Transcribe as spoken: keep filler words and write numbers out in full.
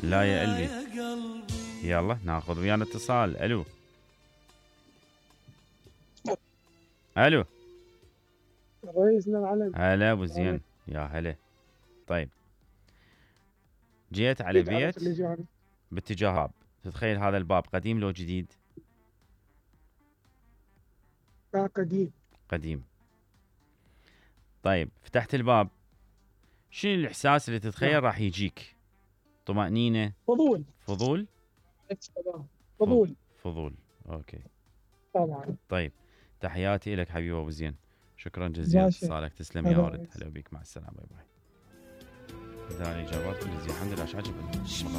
لا يا قلبي. يلا ناخذ ويانا اتصال. الو الو. الرئيس العلم. هلا ابو زين، يا هلا. طيب جيت على بيت باتجاه باب، تتخيل هذا الباب قديم لو جديد؟ لا قديم. قديم. طيب فتحت الباب، شنو الاحساس اللي تتخيل نعم. راح يجيك؟ طمأنينة؟ فضول. فضول؟ فضول. فضول. اوكي طبعا. طيب تحياتي لك حبيبي ابو زين، شكرا جزيلا اتصالك، تسلم يا ورد، هلا بيك، مع السلامه، باي باي. هذه الاجابات كل زين، الحمد لله. ايش عجبك؟